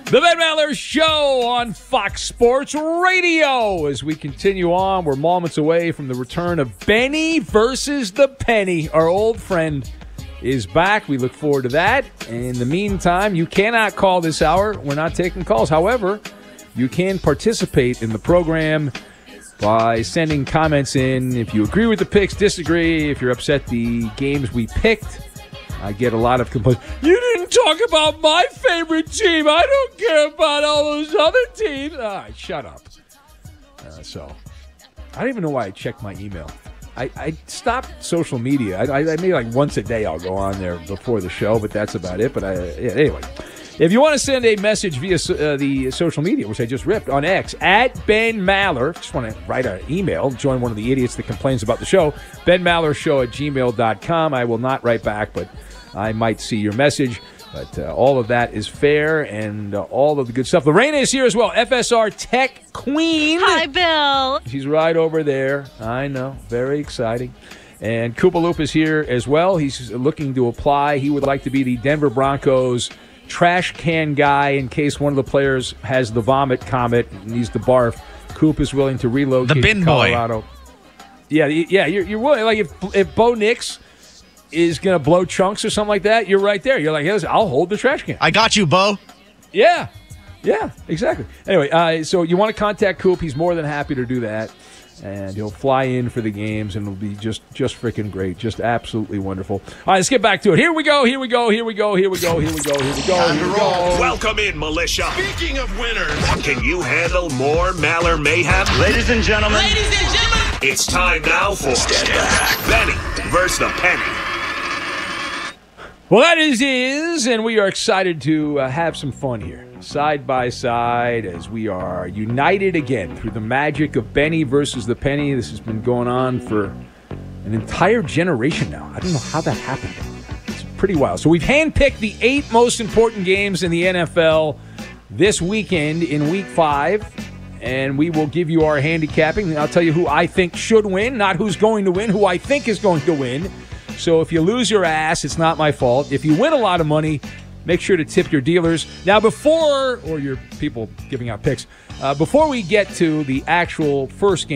The Ben Maller Show on Fox Sports Radio. As we continue on, we're moments away from the return of Benny versus the Penny. Our old friend is back. We look forward to that. In the meantime, you cannot call this hour. We're not taking calls. However, you can participate in the program by sending comments in. If you agree with the picks, disagree, if you're upset the games we picked. I get a lot of complaints. You didn't talk about my favorite team. I don't care about all those other teams. All right, shut up. So, I don't even know why I check my email. I stopped social media. I maybe like once a day I'll go on there before the show, but that's about it. But anyway, if you want to send a message via the social media, which I just ripped, on X, at Ben Maller, just want to write an email, join one of the idiots that complains about the show, benmallershow@gmail.com. I will not write back, but I might see your message. But all of that is fair and all of the good stuff. Lorena is here as well, FSR Tech Queen. Hi, Bill. She's right over there. I know. Very exciting. And Koopa Loop is here as well. He's looking to apply. He would like to be the Denver Broncos trash can guy in case one of the players has the vomit comet and needs to barf. Coop is willing to relocate the bin to Colorado. boy. Yeah, you're willing. Like if Bo Nix is going to blow chunks or something like that, you're right there. You're like, yes, I'll hold the trash can. I got you, Bo. Yeah, exactly. Anyway, so you want to contact Coop. He's more than happy to do that. And he'll fly in for the games, and it'll be just freaking great. Just absolutely wonderful. All right, let's get back to it. Here we go. Welcome in, militia. Speaking of winners, can you handle more Maller mayhem? Ladies and gentlemen. It's time now for Stand Back. Benny versus the Penny. Well, that is, and we are excited to have some fun here, side by side, as we are united again through the magic of Benny versus the Penny. This has been going on for an entire generation now. I don't know how that happened. It's pretty wild. So we've handpicked the 8 most important games in the NFL this weekend in Week 5, and we will give you our handicapping. I'll tell you who I think should win, not who's going to win, who I think is going to win. So if you lose your ass, it's not my fault. If you win a lot of money, make sure to tip your dealers. Now, or your people giving out picks, before we get to the actual first game,